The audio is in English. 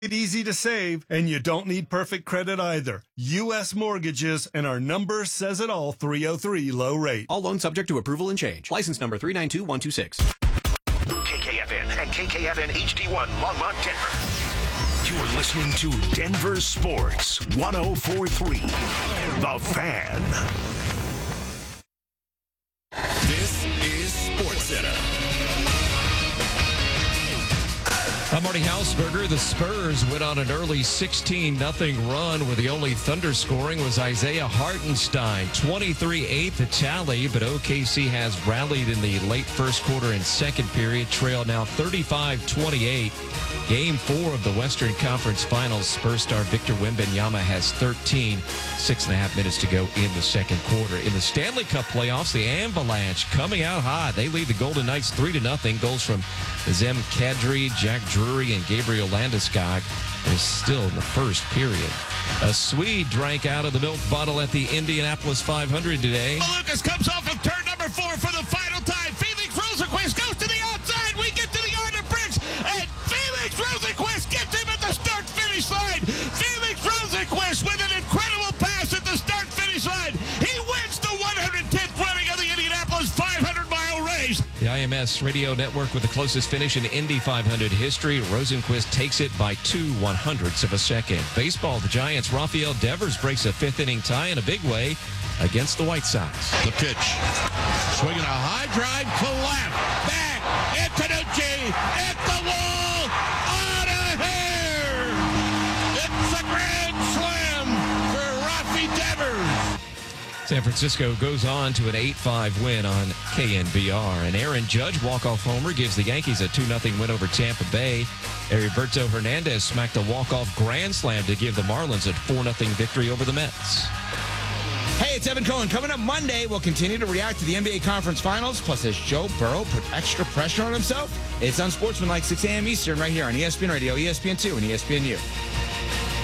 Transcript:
Easy to save, and you don't need perfect credit either. U.S. Mortgages, and our number says it all, 303 low rate. All loans subject to approval and change. License number 392126. KKFN and KKFN HD1 Longmont, Denver. You're listening to Denver Sports 104.3. The Fan. This is SportsCenter. I'm Marty Hausberger. The Spurs went on an early 16-0 run where the only Thunder scoring was Isaiah Hartenstein. 23-8 the tally, but OKC has rallied in the late first quarter and second period. Trail now 35-28. Game 4 of the Western Conference Finals. Spurs star Victor Wembanyama has 13. 6.5 minutes to go in the second quarter. In the Stanley Cup playoffs, the Avalanche coming out hot. They lead the Golden Knights 3-0. Goals from Zem Kadri, Jack Drury, and Gabriel Landeskog. They're still in the first period. A Swede drank out of the milk bottle at the Indianapolis 500 today. Lucas comes off of turn number 4 for the final time. Felix Rosenquist goes to the outside. We get to the Arden Bricks, and Felix Rosenquist gets him at the start-finish line. Felix Rosenquist with an incredible pass at the start-finish line. He wins the 110th running of the Indianapolis 500-mile race. The IMS radio network with the closest finish in Indy 500 history. Rosenquist takes it by 2/100ths of a second. Baseball, the Giants' Rafael Devers breaks a fifth-inning tie in a big way against the White Sox. The pitch. Swinging a high drive to left. Back. Antonucci at the wall. Out of here. It's a grand slam for Rafi Devers. San Francisco goes on to an 8-5 win on KNBR. And Aaron Judge walk-off homer gives the Yankees a 2-0 win over Tampa Bay. Heriberto Hernandez smacked a walk-off grand slam to give the Marlins a 4-0 victory over the Mets. Hey, it's Evan Cohen. Coming up Monday, we'll continue to react to the NBA Conference Finals. Plus, as Joe Burrow put extra pressure on himself, it's Unsportsmanlike 6 a.m. Eastern right here on ESPN Radio, ESPN2, and ESPNU.